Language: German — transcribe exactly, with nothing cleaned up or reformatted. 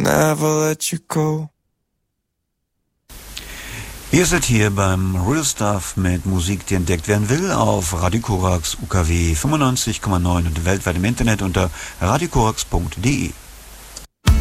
never let you go. Ihr seid hier beim Real Stuff mit Musik, die entdeckt werden will, auf Radio Korax U K W fünfundneunzig Komma neun und weltweit im Internet unter radiokorax punkt de.